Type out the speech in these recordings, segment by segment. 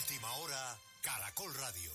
Última hora, Caracol Radio.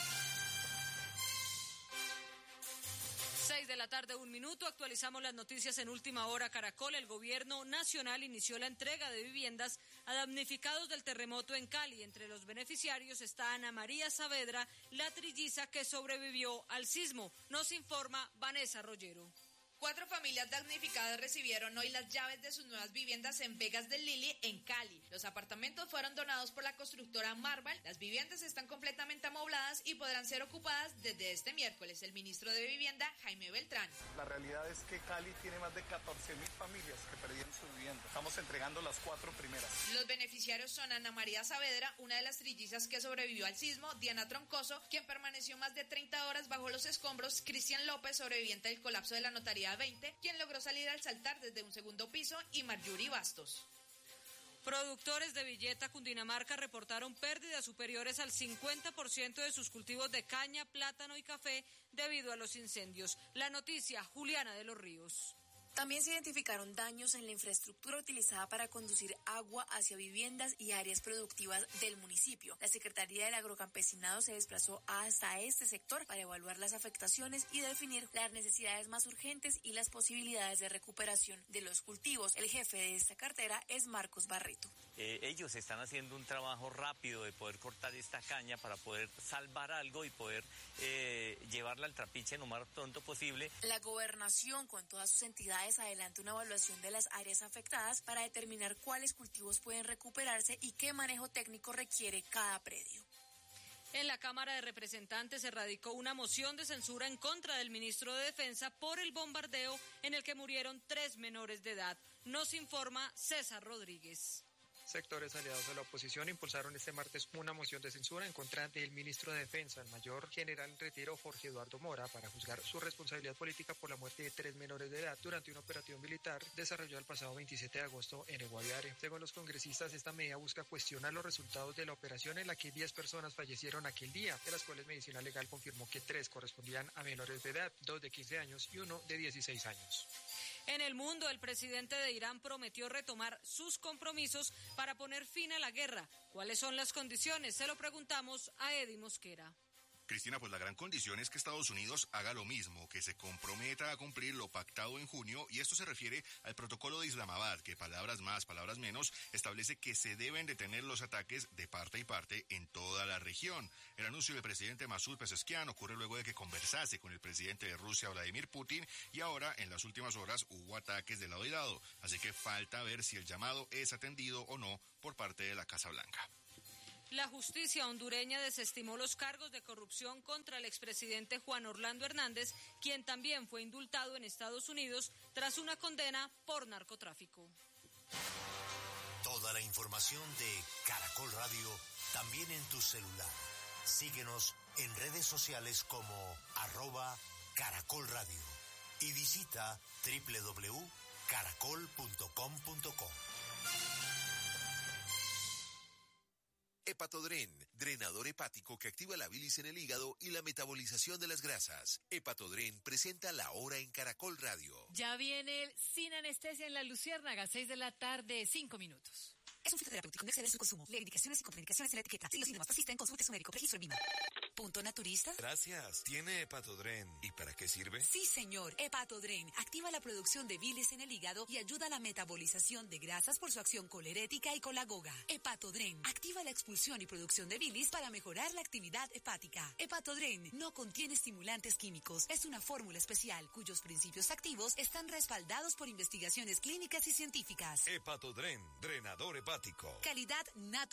6:01 p.m, actualizamos las noticias en Última Hora Caracol. El gobierno nacional inició la entrega de viviendas a damnificados del terremoto en Cali. Entre los beneficiarios está Ana María Saavedra, la trilliza que sobrevivió al sismo. Nos informa Vanessa Rollero. 4 familias damnificadas recibieron hoy las llaves de sus nuevas viviendas en Vegas del Lili, en Cali. Los apartamentos fueron donados por la constructora Marval. Las viviendas están completamente amobladas y podrán ser ocupadas desde este miércoles. El ministro de Vivienda, Jaime Beltrán. La realidad es que Cali tiene más de 14.000 familias que perdieron su vivienda. Estamos entregando las 4 primeras. Los beneficiarios son Ana María Saavedra, una de las trillizas que sobrevivió al sismo, Diana Troncoso, quien permaneció más de 30 horas bajo los escombros, Cristian López, sobreviviente del colapso de la notaría 20, quien logró salir al saltar desde un segundo piso, y Marjorie Bastos. Productores de Villeta, Cundinamarca, reportaron pérdidas superiores al 50% de sus cultivos de caña, plátano y café debido a los incendios. La noticia, Juliana de los Ríos. También se identificaron daños en la infraestructura utilizada para conducir agua hacia viviendas y áreas productivas del municipio. La Secretaría del Agrocampesinado se desplazó hasta este sector para evaluar las afectaciones y definir las necesidades más urgentes y las posibilidades de recuperación de los cultivos. El jefe de esta cartera es Marcos Barreto. Ellos están haciendo un trabajo rápido de poder cortar esta caña para poder salvar algo y poder llevarla al trapiche lo más pronto posible. La gobernación, con todas sus entidades, adelanta una evaluación de las áreas afectadas para determinar cuáles cultivos pueden recuperarse y qué manejo técnico requiere cada predio. En la Cámara de Representantes se radicó una moción de censura en contra del ministro de Defensa por el bombardeo en el que murieron 3 menores de edad. Nos informa César Rodríguez. Sectores aliados a la oposición impulsaron este martes una moción de censura en contra del ministro de Defensa, el mayor general en retiro Jorge Eduardo Mora, para juzgar su responsabilidad política por la muerte de 3 menores de edad durante una operación militar desarrollada el pasado 27 de agosto en el Guaviare. Según los congresistas, esta medida busca cuestionar los resultados de la operación en la que 10 personas fallecieron aquel día, de las cuales Medicina Legal confirmó que 3 correspondían a menores de edad, 2 de 15 años y 1 de 16 años. En el mundo, el presidente de Irán prometió retomar sus compromisos para poner fin a la guerra. ¿Cuáles son las condiciones? Se lo preguntamos a Eddie Mosquera. Cristina, pues la gran condición es que Estados Unidos haga lo mismo, que se comprometa a cumplir lo pactado en junio, y esto se refiere al protocolo de Islamabad, que palabras más, palabras menos, establece que se deben detener los ataques de parte y parte en toda la región. El anuncio del presidente Masud Pezeshkian ocurre luego de que conversase con el presidente de Rusia, Vladimir Putin, y ahora, en las últimas horas, hubo ataques de lado y lado, así que falta ver si el llamado es atendido o no por parte de la Casa Blanca. La justicia hondureña desestimó los cargos de corrupción contra el expresidente Juan Orlando Hernández, quien también fue indultado en Estados Unidos tras una condena por narcotráfico. Toda la información de Caracol Radio también en tu celular. Síguenos en redes sociales como @Caracol Radio y visita www.caracol.com.co. Hepatodren, drenador hepático que activa la bilis en el hígado y la metabolización de las grasas. Hepatodren presenta La Hora en Caracol Radio. Ya viene el Sin Anestesia en La Luciérnaga, 6:00 p.m, 5 minutos. Es un fitoterapéutico, no exceder su consumo. Lee indicaciones y contraindicaciones en la etiqueta. Si los síntomas persisten, consulte a su médico. Registro en VIMA. ¿Punto naturista? Gracias. ¿Tiene Hepatodren? ¿Y para qué sirve? Sí, señor. Hepatodren activa la producción de bilis en el hígado y ayuda a la metabolización de grasas por su acción colerética y colagoga. Hepatodren activa la expulsión y producción de bilis para mejorar la actividad hepática. Hepatodren no contiene estimulantes químicos. Es una fórmula especial cuyos principios activos están respaldados por investigaciones clínicas y científicas. Hepatodren, drenador hepático. Calidad natural.